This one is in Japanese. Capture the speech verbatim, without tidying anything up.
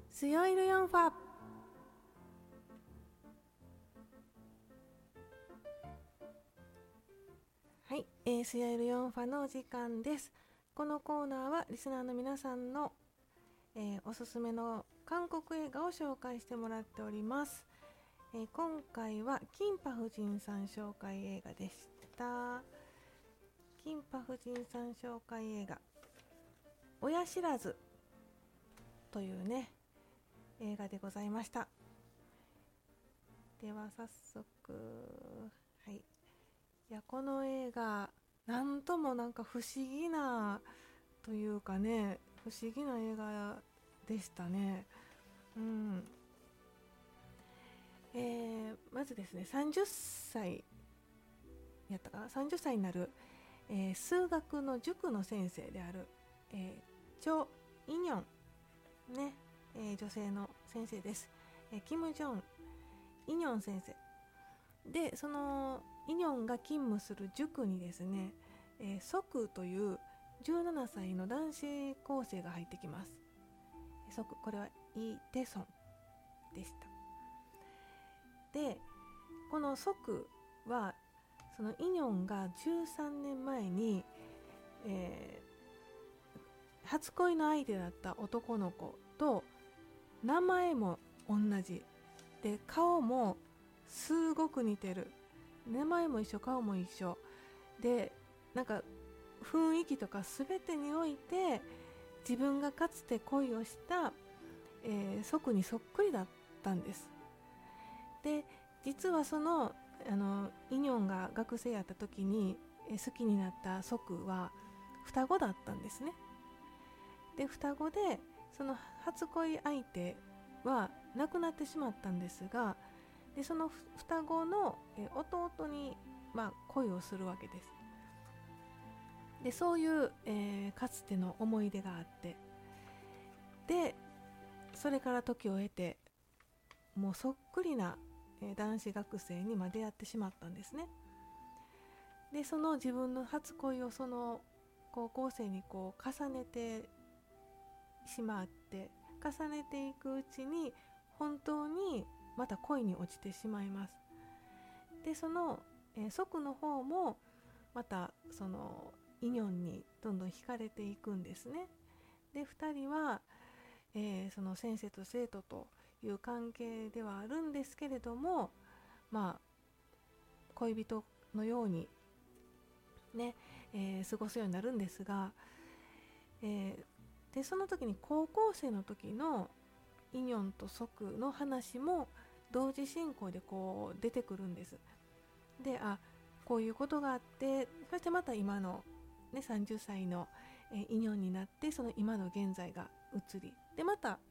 スヨイルヨンファ。はい、えー、スヨイルヨンファのお時間です。このコーナーはリスナーの皆さんの、えーおすすめの韓国映画を紹介してもらっております。えー今回はキンパ夫人さん紹介映画でした。キンパ夫人さん紹介映画、親知らずというね映画でございました。では早速、はい、いやこの映画なんともなんか不思議なというかね、不思議な映画でしたね。うん、えーまずですね、さんじゅっさいやったかな、さんじゅっさいになる、えー数学の塾の先生である、えー、チョ・イニョンね、えー女性の先生です。えーキム・ジョン・イニョン先生で、そのイニョンが勤務する塾にですね、えー、ソクというじゅうななさいの男子高生が入ってきます。ソク、これはイ・テソンでした。で、このソクはそのイニョンがじゅうさんねんまえに、えー初恋の相手だった男の子と名前も同じで、顔もすごく似てる、名前も一緒、顔も一緒で、なんか雰囲気とか全てにおいて自分がかつて恋をした、えー、祖父にそっくりだったんです。で、実はそのあのイニョンが学生やった時に、えー好きになった祖父は双子だったんですね。で、双子でその初恋相手は亡くなってしまったんですが、でその双子の、えー弟に、まあ、恋をするわけです。でそういう、えーかつての思い出があって、でそれから時を経て、もうそっくりな、えー男子学生にま出会ってしまったんですね。でその自分の初恋をその高校生にこう重ねてしまって、重ねていくうちに本当にまた恋に落ちてしまいます。でその、えー、祖父の方もまたそのイニョンにどんどん惹かれていくんですね。でふたりは、えーその先生と生徒という関係ではあるんですけれども、まあ恋人のようにね、えー過ごすようになるんですが、えーでその時に高校生の時のイニョンとソクの話も同時進行でこう出てくるんです。で、あ、こういうことがあって、そしてまた今の、ね、さんじゅっさいの、えーイニョンになって、その今の現在が移り、でまた